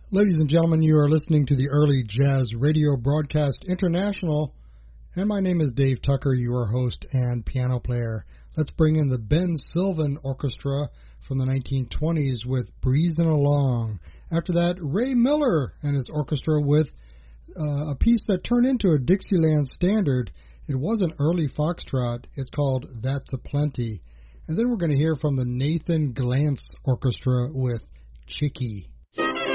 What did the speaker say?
Ladies and gentlemen, you are listening to the Early Jazz Radio Broadcast International, and my name is Dave Tucker, your host and piano player. Let's bring in the Ben Sylvan Orchestra from the 1920s with Breezin' Along. After that, Ray Miller and his orchestra with a piece that turned into a Dixieland standard. It was an early foxtrot. It's called That's a Plenty. And then we're going to hear from the Nathan Glantz Orchestra with Chicky.